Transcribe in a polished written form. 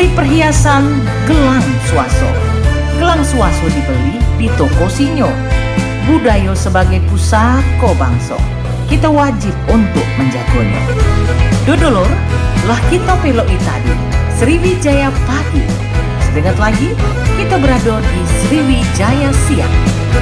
Pilih perhiasan gelang swaso. Gelang swaso dibeli di toko Sinyo. Budaya sebagai pusako bangsa, kita wajib untuk menjaganya. Dodolor, lah kita peloi tadi Sriwijaya pagi. Sedengat lagi, kita berada di Sriwijaya siang.